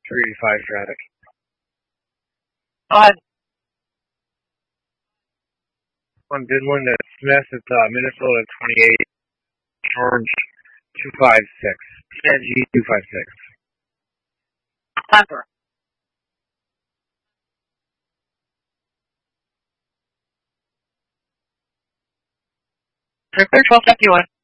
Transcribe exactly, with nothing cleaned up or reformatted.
three eighty-five traffic. On. On Goodwin, that's Smith at uh, Minnesota twenty-eight, George two five six, P N G two five six. Tucker. Repair twelve fifty-one.